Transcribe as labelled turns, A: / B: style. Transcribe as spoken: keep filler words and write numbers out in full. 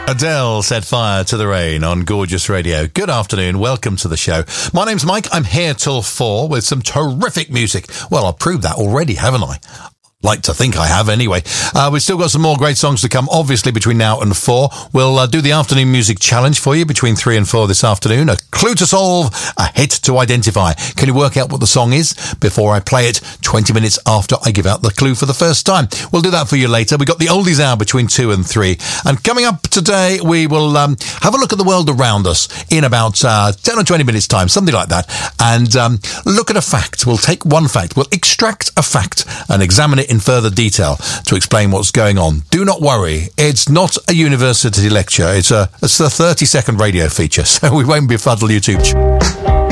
A: Adele set fire to the rain on Gorgeous Radio. Good afternoon, welcome to the show. My name's Mike, I'm here till four with some terrific music. Well, I've proved that already, haven't I? Like to think I have anyway. Uh, we've still got some more great songs to come, obviously, between now and four. We'll uh, do the afternoon music challenge for you between three and four this afternoon. A clue to solve, a hit to identify. Can you work out what the song is before I play it twenty minutes after I give out the clue for the first time? We'll do that for you later. We've got the oldies hour between two and three. And coming up today, we will um, have a look at the world around us in about uh, ten or twenty minutes' time, something like that. And um, look at a fact. We'll take one fact. We'll extract a fact and examine it in further detail to explain what's going on. Do not worry, it's not a university lecture. It's a it's a thirty second radio feature, so we won't befuddle you too much.